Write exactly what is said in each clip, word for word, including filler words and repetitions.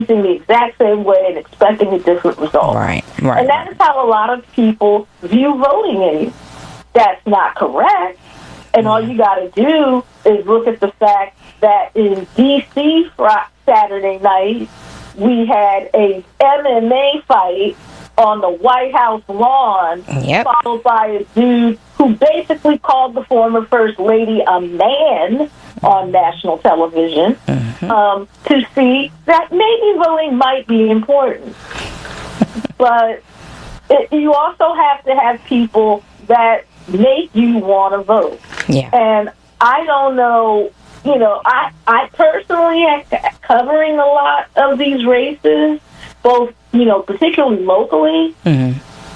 the exact same way and expecting a different result. Right, right. And that is how a lot of people view voting in. That's not correct. And all you got to do is look at the fact that in D C Saturday night, we had a M M A fight on the White House lawn, yep. followed by a dude who basically called the former First Lady a man on national television, mm-hmm. um, to see that maybe voting might be important. But it, you also have to have people that make you want to vote. Yeah. And I don't know, you know, I, I personally am covering a lot of these races, both, you know, particularly locally. Mm-hmm.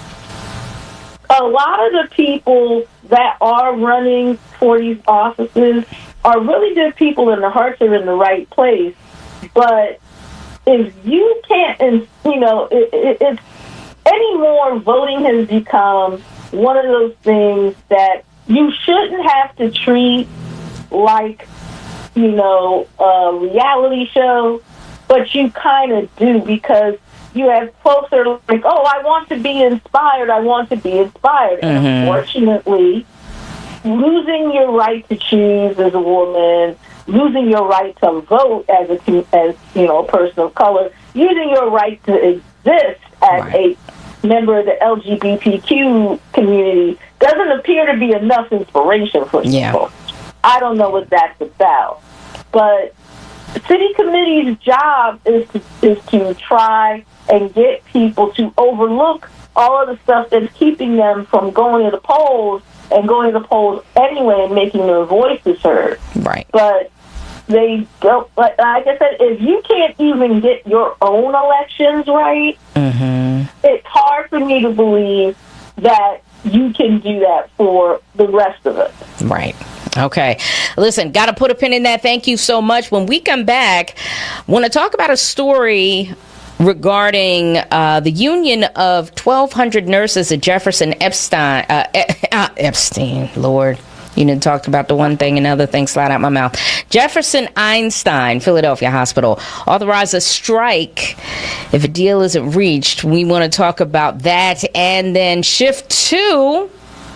A lot of the people that are running for these offices are really good people and their hearts are in the right place. But if you can't, and you know, it, it, it's anymore, voting has become one of those things that you shouldn't have to treat like, you know, a reality show, but you kind of do, because you have folks that are like, oh, I want to be inspired, I want to be inspired. Mm-hmm. And unfortunately, losing your right to choose as a woman, losing your right to vote as a as you know a person of color, using your right to exist as right. a member of the L G B T Q community doesn't appear to be enough inspiration for yeah. people. I don't know what that's about, but the city committee's job is to, is to try and get people to overlook all of the stuff that's keeping them from going to the polls and going to the polls anyway and making their voices heard. Right. But they don't, like I said, if you can't even get your own elections right, mm-hmm. it's hard for me to believe that you can do that for the rest of us. Right. Okay. Listen, got to put a pin in that. Thank you so much. When we come back, want to talk about a story regarding uh, the union of twelve hundred nurses at Jefferson Epstein. Uh, uh, Epstein, Lord. You didn't talk about the one thing and other things slide out my mouth. Jefferson Einstein Philadelphia Hospital authorized a strike if a deal isn't reached. We want to talk about that and then shift to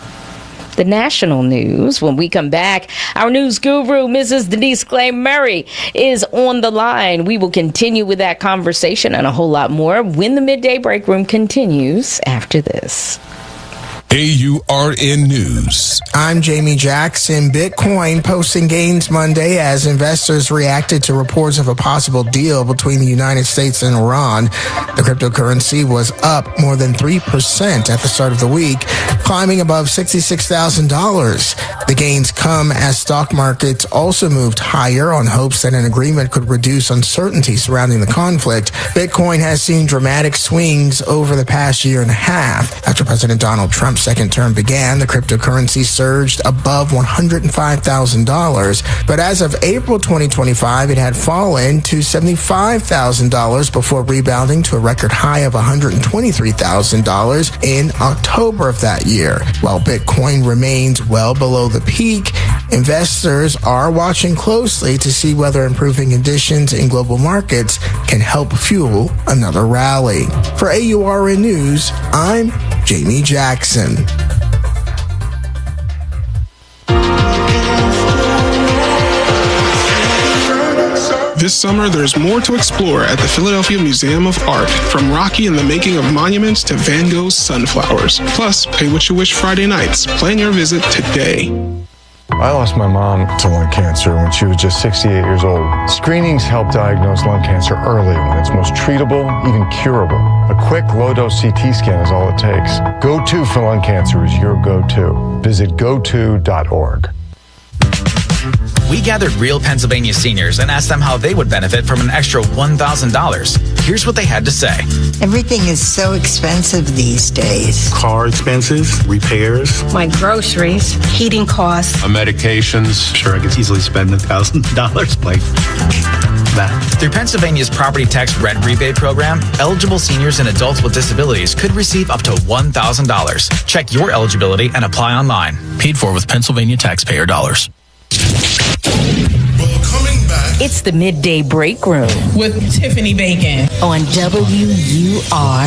the national news. When we come back, our news guru, Missus Denise Clay Murray, is on the line. We will continue with that conversation and a whole lot more when the Midday Break Room continues after this. A U R N News. I'm Jamie Jackson. Bitcoin posting gains Monday as investors reacted to reports of a possible deal between the United States and Iran. The cryptocurrency was up more than three percent at the start of the week, climbing above sixty-six thousand dollars. The gains come as stock markets also moved higher on hopes that an agreement could reduce uncertainty surrounding the conflict. Bitcoin has seen dramatic swings over the past year and a half. After President Donald Trump's second term began, the cryptocurrency surged above one hundred five thousand dollars. But as of April twenty twenty-five, it had fallen to seventy-five thousand dollars before rebounding to a record high of one hundred twenty-three thousand dollars in October of that year. While Bitcoin remains well below the peak, investors are watching closely to see whether improving conditions in global markets can help fuel another rally. For A U R N News, I'm Jamie Jackson. This summer, there's more to explore at the Philadelphia Museum of Art, from Rocky and the Making of Monuments to Van Gogh's Sunflowers. Plus, Pay What You Wish Friday nights. Plan your visit today. I lost my mom to lung cancer when she was just sixty-eight years old. Screenings help diagnose lung cancer early when it's most treatable, even curable. A quick low-dose C T scan is all it takes. Go To for lung cancer is your go-to. Visit go to dot org. We gathered real Pennsylvania seniors and asked them how they would benefit from an extra one thousand dollars. Here's what they had to say. Everything is so expensive these days. Car expenses, repairs. My groceries, heating costs. My medications. Sure, I could easily spend one thousand dollars like that. Through Pennsylvania's property tax rent rebate program, eligible seniors and adults with disabilities could receive up to one thousand dollars. Check your eligibility and apply online. Paid for with Pennsylvania taxpayer dollars. Well, coming back It's the Midday Break Room with Tiffany Bacon on W U R